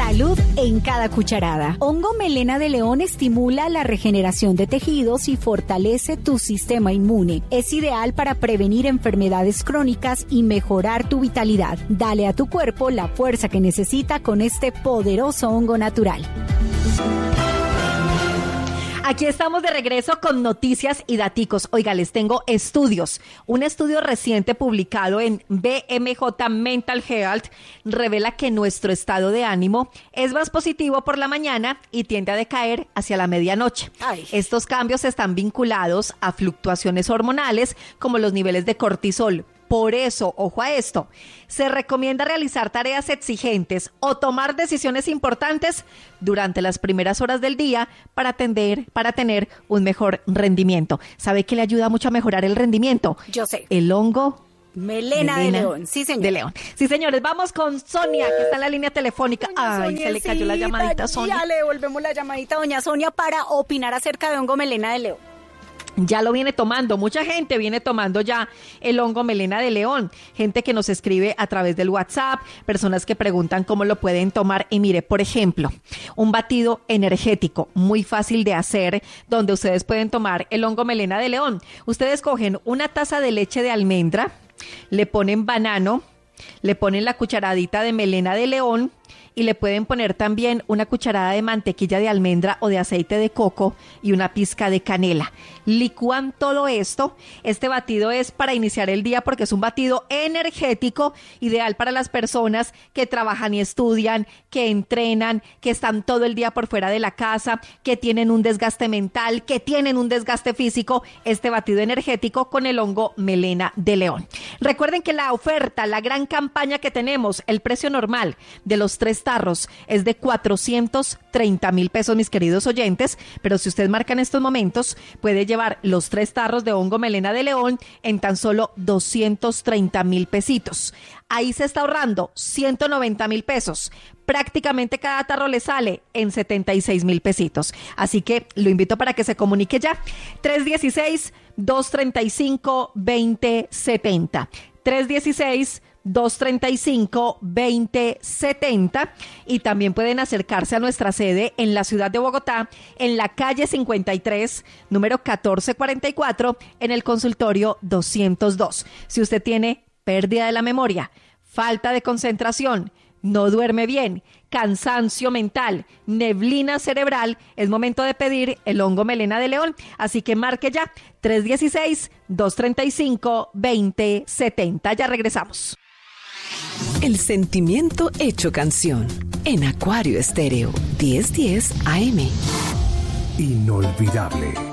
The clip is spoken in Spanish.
Salud en cada cucharada. Hongo melena de león estimula la regeneración de tejidos y fortalece tu sistema inmune. Es ideal para prevenir enfermedades crónicas y mejorar tu vitalidad. Dale a tu cuerpo la fuerza que necesita con este poderoso hongo natural. Aquí estamos de regreso con noticias y daticos. Oiga, les tengo estudios. Un estudio reciente publicado en BMJ Mental Health revela que nuestro estado de ánimo es más positivo por la mañana y tiende a decaer hacia la medianoche. Ay. Estos cambios están vinculados a fluctuaciones hormonales como los niveles de cortisol. Por eso, ojo a esto, se recomienda realizar tareas exigentes o tomar decisiones importantes durante las primeras horas del día para tener un mejor rendimiento. ¿Sabe qué le ayuda mucho a mejorar el rendimiento? Yo sé. El hongo melena de león. Sí, señor. De león. Sí, señores, vamos con Sonia, que está en la línea telefónica. Ay, se le cayó la llamadita, Sonia. Ya le devolvemos la llamadita, doña Sonia, para opinar acerca de hongo melena de león. Ya lo viene tomando, mucha gente viene tomando ya el hongo melena de león, gente que nos escribe a través del WhatsApp, personas que preguntan cómo lo pueden tomar. Y mire, por ejemplo, un batido energético muy fácil de hacer, donde ustedes pueden tomar el hongo melena de león. Ustedes cogen una taza de leche de almendra, le ponen banano, le ponen la cucharadita de melena de león y le pueden poner también una cucharada de mantequilla de almendra o de aceite de coco y una pizca de canela. Licúan todo esto. Este batido es para iniciar el día porque es un batido energético, ideal para las personas que trabajan y estudian, que entrenan, que están todo el día por fuera de la casa, que tienen un desgaste mental, que tienen un desgaste físico. Este batido energético con el hongo melena de león. Recuerden que la oferta, la gran campaña que tenemos, el precio normal de los 3 tarros es de 430,000 pesos, mis queridos oyentes, pero si usted marca en estos momentos, puede llevar los 3 tarros de hongo melena de león en tan solo 230,000 pesitos. Ahí se está ahorrando 190,000 pesos. Prácticamente cada tarro le sale en 76,000 pesitos. Así que lo invito para que se comunique ya. 316-235-2070. 316-235-2070 y también pueden acercarse a nuestra sede en la ciudad de Bogotá, en la calle 53, número 1444, en el consultorio 202. Si usted tiene pérdida de la memoria, falta de concentración, no duerme bien, cansancio mental, neblina cerebral, es momento de pedir el hongo melena de león. Así que marque ya 316-235-2070. Ya regresamos. El sentimiento hecho canción en Acuario Estéreo 1010 AM. Inolvidable.